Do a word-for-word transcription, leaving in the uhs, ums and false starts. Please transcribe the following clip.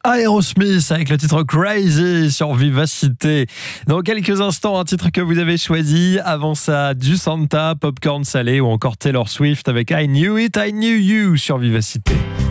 Aerosmith avec le titre Crazy sur Vivacité. Dans quelques instants, un titre que vous avez choisi. Avant ça, du Santa, Popcorn Salé ou encore Taylor Swift avec I Knew It, I Knew You sur Vivacité.